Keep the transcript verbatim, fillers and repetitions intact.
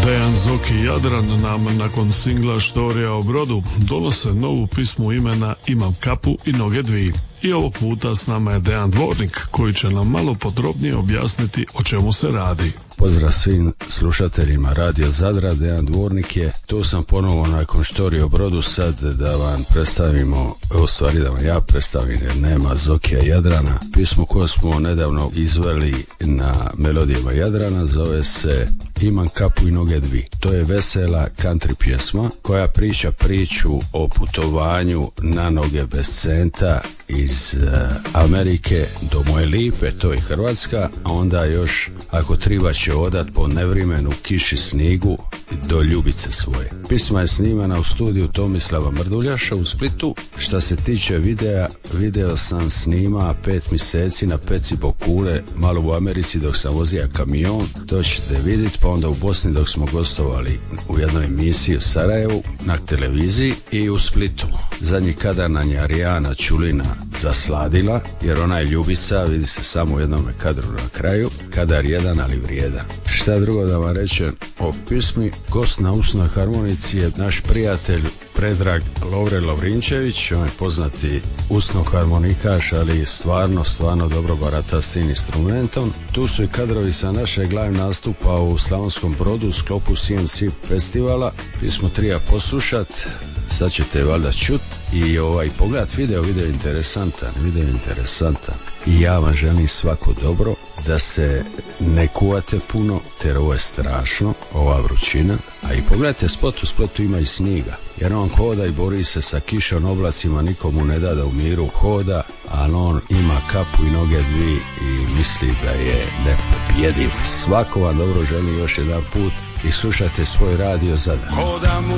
Dejan Zoki i Jadran nam nakon singla Štorija o brodu donose novu pismu imena Imam kapu i noge dvi. I ovog puta s nama je Dejan Dvornik koji će nam malo podrobnije objasniti o čemu se radi. Pozdrav svim slušateljima Radio Zadra, Dejan Dvornik je. Tu sam ponovo nakon Štorija o brodu sad da vam predstavimo, u stvari da vam ja predstavim jer nema Zokija i Jadrana. Pismo koje smo nedavno izveli na melodijama Jadrana zove se Imam kapu i noge dvi. To je vesela country pjesma koja priča priču o putovanju na noge bez centa iz uh, Amerike do moje lipe, to je Hrvatska, a onda još ako treba će odat po nevrimenu, kiši, snigu do ljubice svoje. Pisma je snimana u studiju Tomislava Mrduljaša u Splitu. Šta se tiče videa, video sam snima pet mjeseci na peci Bokule, malo u Americi dok sam vozio kamion, to ćete vidjeti, pa onda u Bosni dok smo gostovali u jednoj emisiji u Sarajevu na televiziji i u Splitu. Zadnji kadar nam je Arijana Čulina zasladila, jer ona je ljubica, vidi se samo u jednom kadru na kraju, kadar jedan ali vrijedan. Šta drugo da vam rečem o pismi? Gost na usnoj harmonici je naš prijatelj Predrag Lovre Lovrinčević, on je poznati usno harmonikaš, ali stvarno, stvarno dobro barata s tim instrumentom. Tu su i kadrovi sa našeg live nastupa u Slavonskom Brodu u sklopu C M C festivala. Pismo trija poslušat, sad ćete valjda čut i ovaj pogledat video, video je interesantan, video je interesantan. I ja vam želim svako dobro, da se ne kuvate puno, jer ovo je strašno, ova vrućina. A i pogledajte spot, u Splitu ima i sniga, jer on hoda i bori se sa kišom, oblacima, nikomu ne da da u miru hoda, ali on ima kapu i noge dvi i misli da je nepobjediv. Svako vam dobro želim još jedan put i slušajte svoj Radio Zadar.